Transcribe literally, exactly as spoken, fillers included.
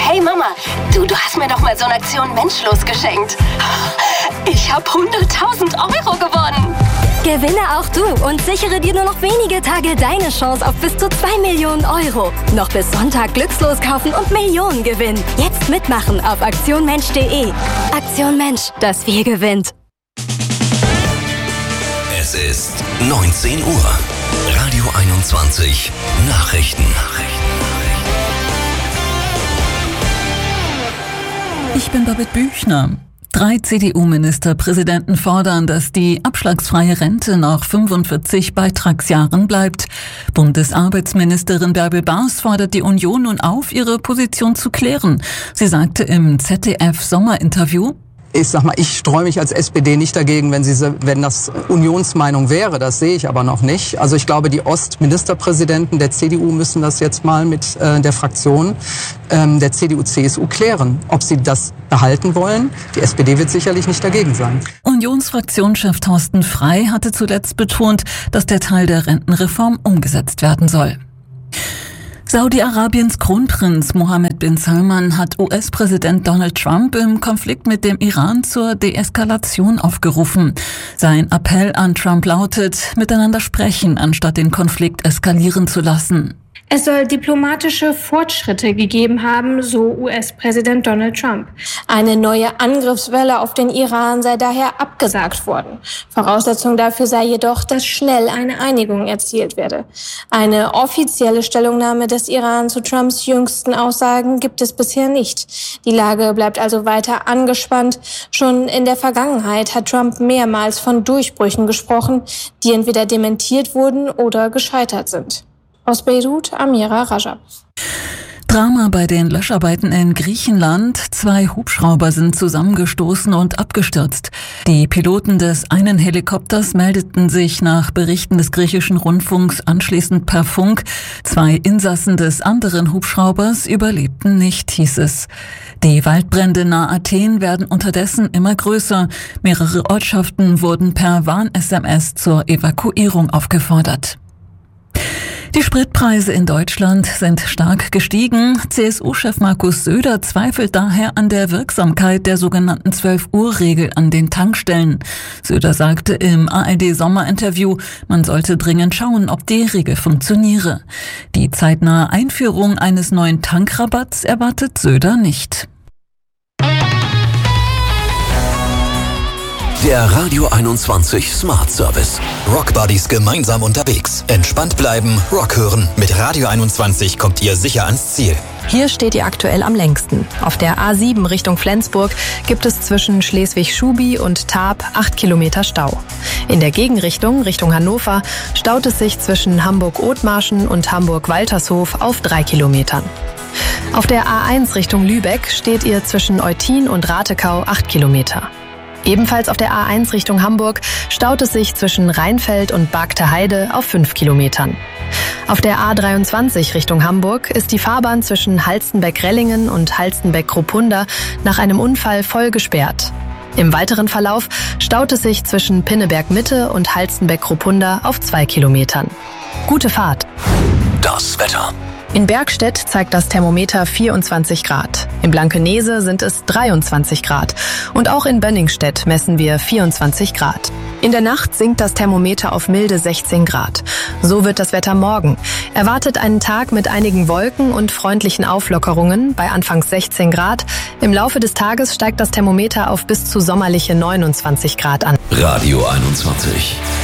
Hey Mama, du, du hast mir doch mal so eine Aktion Menschlos geschenkt. Ich habe hunderttausend Euro gewonnen. Gewinne auch du und sichere dir nur noch wenige Tage deine Chance auf bis zu zwei Millionen Euro. Noch bis Sonntag Glückslos kaufen und Millionen gewinnen. Jetzt mitmachen auf aktion mensch punkt de. Aktion Mensch, das Spiel gewinnt. Es ist neunzehn Uhr. Radio einundzwanzig. Nachrichten. Ich bin Babette Büchner. Drei C D U-Ministerpräsidenten fordern, dass die abschlagsfreie Rente nach fünfundvierzig Beitragsjahren bleibt. Bundesarbeitsministerin Bärbel Baas fordert die Union nun auf, ihre Position zu klären. Sie sagte im Z D F-Sommerinterview: Ich sag mal, ich streue mich als S P D nicht dagegen, wenn, sie, wenn das Unionsmeinung wäre. Das sehe ich aber noch nicht. Also ich glaube, die Ostministerpräsidenten der C D U müssen das jetzt mal mit äh, der Fraktion ähm, der C D U C S U klären, ob sie das behalten wollen. Die S P D wird sicherlich nicht dagegen sein. Unionsfraktionschef Thorsten Frey hatte zuletzt betont, dass der Teil der Rentenreform umgesetzt werden soll. Saudi-Arabiens Kronprinz Mohammed bin Salman hat U S-Präsident Donald Trump im Konflikt mit dem Iran zur Deeskalation aufgerufen. Sein Appell an Trump lautet: miteinander sprechen, anstatt den Konflikt eskalieren zu lassen. Es soll diplomatische Fortschritte gegeben haben, so U S-Präsident Donald Trump. Eine neue Angriffswelle auf den Iran sei daher abgesagt worden. Voraussetzung dafür sei jedoch, dass schnell eine Einigung erzielt werde. Eine offizielle Stellungnahme des Iran zu Trumps jüngsten Aussagen gibt es bisher nicht. Die Lage bleibt also weiter angespannt. Schon in der Vergangenheit hat Trump mehrmals von Durchbrüchen gesprochen, die entweder dementiert wurden oder gescheitert sind. Aus Beirut, Amira Rajab. Drama bei den Löscharbeiten in Griechenland. Zwei Hubschrauber sind zusammengestoßen und abgestürzt. Die Piloten des einen Helikopters meldeten sich nach Berichten des griechischen Rundfunks anschließend per Funk. Zwei Insassen des anderen Hubschraubers überlebten nicht, hieß es. Die Waldbrände nahe Athen werden unterdessen immer größer. Mehrere Ortschaften wurden per Warn-S M S zur Evakuierung aufgefordert. Die Spritpreise in Deutschland sind stark gestiegen. C S U-Chef Markus Söder zweifelt daher an der Wirksamkeit der sogenannten zwölf-Uhr-Regel an den Tankstellen. Söder sagte im A R D-Sommerinterview, man sollte dringend schauen, ob die Regel funktioniere. Die zeitnahe Einführung eines neuen Tankrabatts erwartet Söder nicht. Der Radio einundzwanzig Smart Service. Rock Buddies gemeinsam unterwegs. Entspannt bleiben, Rock hören. Mit Radio einundzwanzig kommt ihr sicher ans Ziel. Hier steht ihr aktuell am längsten. Auf der A sieben Richtung Flensburg gibt es zwischen Schleswig-Schubi und Tarp acht Kilometer Stau. In der Gegenrichtung, Richtung Hannover, staut es sich zwischen Hamburg-Othmarschen und Hamburg-Waltershof auf drei Kilometern. Auf der A eins Richtung Lübeck steht ihr zwischen Eutin und Ratekau acht Kilometer. Ebenfalls auf der A eins Richtung Hamburg staut es sich zwischen Rheinfeld und Bagte Heide auf fünf Kilometern. Auf der A dreiundzwanzig Richtung Hamburg ist die Fahrbahn zwischen Halstenbeck-Rellingen und Halstenbeck-Kruppunda nach einem Unfall voll gesperrt. Im weiteren Verlauf staut es sich zwischen Pinneberg-Mitte und Halstenbeck-Kruppunda auf zwei Kilometern. Gute Fahrt! Das Wetter. In Bergstedt zeigt das Thermometer vierundzwanzig Grad. In Blankenese sind es dreiundzwanzig Grad. Und auch in Bönningstedt messen wir vierundzwanzig Grad. In der Nacht sinkt das Thermometer auf milde sechzehn Grad. So wird das Wetter morgen. Erwartet einen Tag mit einigen Wolken und freundlichen Auflockerungen bei anfangs sechzehn Grad. Im Laufe des Tages steigt das Thermometer auf bis zu sommerliche neunundzwanzig Grad an. Radio einundzwanzig.